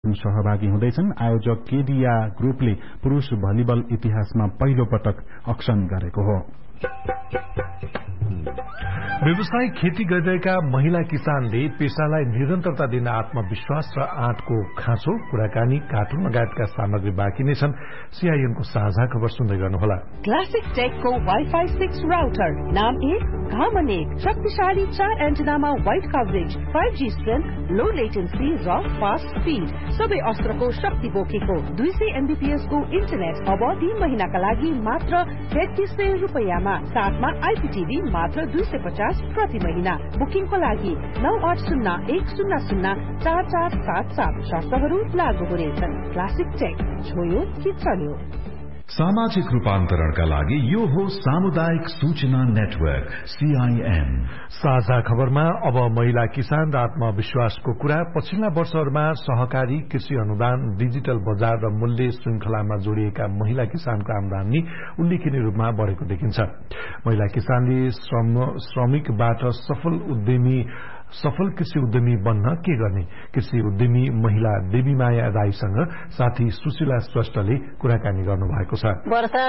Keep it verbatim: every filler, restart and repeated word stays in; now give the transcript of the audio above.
सहभागी हुँदैछन्। आयोजक केडिया ग्रुपले पुरुष भलिबल इतिहासमा पहिलो पटक अक्सन गरेको हो। व्यावसायिक खेती गरिरहेका महिला किसानले पेसालाई निरन्तरता दिन आत्मविश्वास र आँटको खाँचो, कुराकानी, कार्टुन लगायतका सामग्री बाँकी नै छन्। सीआईएनको साझा खबर सुन्दै गर्नुहोला। क्लासिक टेकको वाइफाई सिक्स राउटर नाम एक घामन एक शक्तिशाली चार एन्टेनामा wide coverage, five G strength, लो लेटेन्सी र फास्ट स्पीड, सबै अस्त्रको शक्ति बोकेको दुई सय एमबीपीएस को इन्टरनेट अब तीन महिनाका लागि मात्र तेत्तीस सय रुपियाँमा, साथमा आइपीटीभी मात्र दुई सय पचास प्रति महिना। बुकिङको लागि नौ आठ शून्य एक शून्य शून्य चार चार सात सात शर्तहरू लागू हुनेछन्। क्लासिक टेक, छोयो कि चल्यो। सामाजिक रूपान्तरणका लागि यो हो सामुदायिक सूचना नेटवर्क सीआईएन। साझा खबरमा अब महिला किसान र आत्मविश्वासको कुरा। पछिल्ला वर्षहरूमा सहकारी कृषि अनुदान, डिजिटल बजार र मूल्य श्रृंखलामा जोडिएका महिला किसानको आमदानी उल्लेखनीय रूपमा बढ़ेको देखिन्छ। महिला किसानले श्रम श्रमिकबाट सफल उद्यमी सफल कृषि उद्यमी बन्न के गर्ने? कृषि उद्यमी महिला देवीमाया राईसँग साथी सुशीला श्रेष्ठले कुराकानी गर्नुभएको छ।